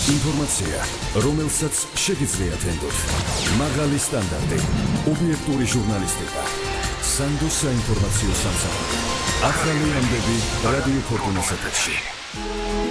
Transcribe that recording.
ინფორმაცია, რომელსაც შეგიძლიათ ენდოთ. მაღალი სტანდარტი, ობიექტური ჟურნალისტიკა. სანდოს საინფორმაციო სამსახური. ახალი ამბები რადიო ფორტუნას ეთერში.